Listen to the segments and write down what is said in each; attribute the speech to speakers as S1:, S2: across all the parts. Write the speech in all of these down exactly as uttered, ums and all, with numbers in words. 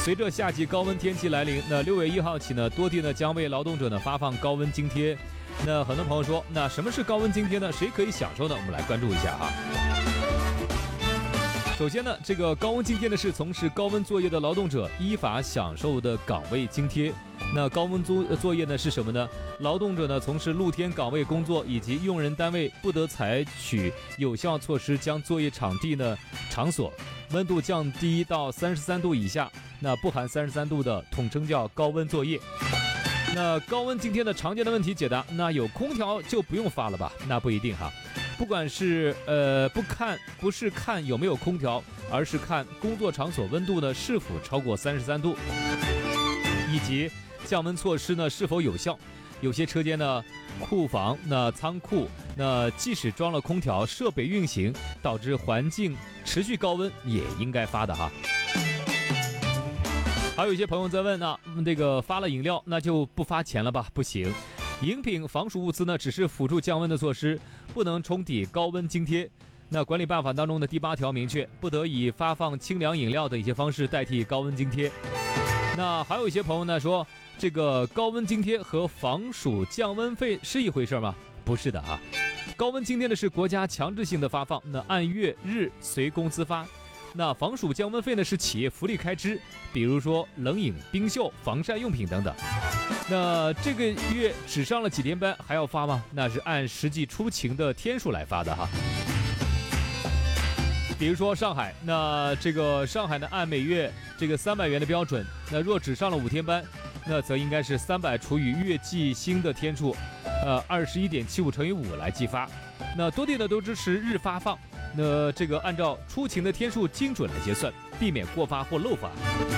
S1: 随着夏季高温天气来临，那六月一号起呢，多地呢将为劳动者呢发放高温津贴。那很多朋友说，那什么是高温津贴呢？谁可以享受呢？我们来关注一下哈。首先呢，这个高温津贴呢是从事高温作业的劳动者依法享受的岗位津贴。那高温作作业呢是什么呢？劳动者呢从事露天岗位工作，以及用人单位不得采取有效措施将作业场地呢场所温度降低到三十三度以下，那不含三十三度的统称叫高温作业。那高温津贴的常见的问题解答，那有空调就不用发了吧？那不一定哈。不管是呃不看不是看有没有空调，而是看工作场所温度呢是否超过三十三度，以及降温措施呢是否有效。有些车间呢、库房、那仓库，那即使装了空调，设备运行导致环境持续高温，也应该发的哈。还有一些朋友在问呢，这个发了饮料，那就不发钱了吧？不行。饮品、防暑物资呢，只是辅助降温的措施，不能冲抵高温津贴。那管理办法当中的第八条明确，不得以发放清凉饮料的一些方式代替高温津贴。那还有一些朋友呢说，这个高温津贴和防暑降温费是一回事吗？不是的啊。高温津贴呢是国家强制性的发放，那按月日随工资发。那防暑降温费呢是企业福利开支，比如说冷饮、冰袖、防晒用品等等。那这个月只上了几天班还要发吗？那是按实际出勤的天数来发的哈。比如说上海，那这个上海呢按每月这个三百元的标准，那若只上了五天班，那则应该是三百除以月计薪的天数，呃二十一点七五乘以五来计发。那多地呢都支持日发放，那这个按照出勤的天数精准来结算，避免过发或漏发。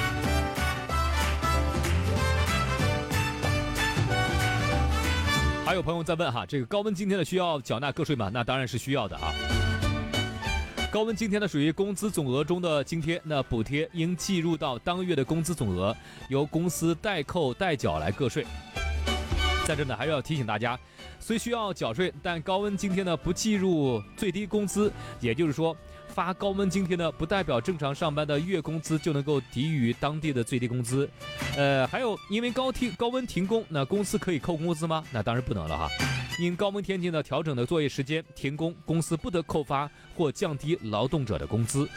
S1: 还有朋友在问哈，这个高温津贴呢需要缴纳个税吗？那当然是需要的啊。高温津贴呢属于工资总额中的津贴，那补贴应计入到当月的工资总额，由公司代扣代缴来个税。在这呢还要提醒大家，虽需要缴税，但高温津贴呢不计入最低工资，也就是说发高温津贴呢不代表正常上班的月工资就能够低于当地的最低工资。呃，还有因为高停高温停工，那公司可以扣工资吗？那当然不能了哈。因高温天气呢调整的作业时间停工，公司不得扣发或降低劳动者的工资。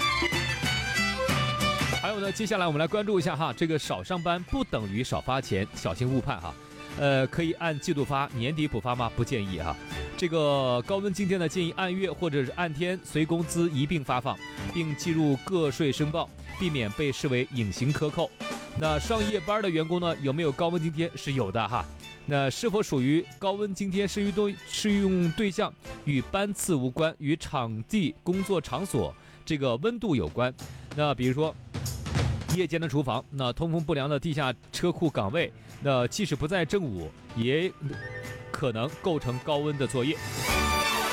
S1: 还有呢，接下来我们来关注一下哈，这个少上班不等于少发钱，小心误判哈。呃，可以按季度发，年底补发吗？不建议哈。这个高温津贴呢，建议按月或者是按天随工资一并发放，并计入个税申报，避免被视为隐形克扣。那上夜班的员工呢，有没有高温津贴？是有的哈。那是否属于高温津贴适用对适用对象与班次无关，与场地、工作场所这个温度有关。那比如说夜间的厨房，那通风不良的地下车库岗位，那即使不在正午，也可能构成高温的作业。